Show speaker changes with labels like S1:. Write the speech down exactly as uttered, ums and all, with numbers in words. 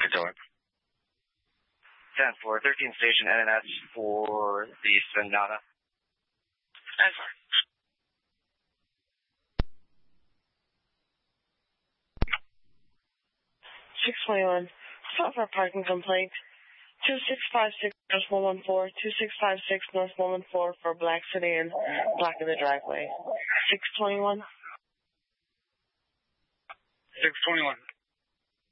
S1: Good door. ten for thirteen station N N S for the Sonata.
S2: ten four.
S3: six twenty-one. Stop for a parking complaint. two six five six North one one four, two six five six North one one four for black sedan, blocking the driveway. six twenty-one.
S2: six twenty-one.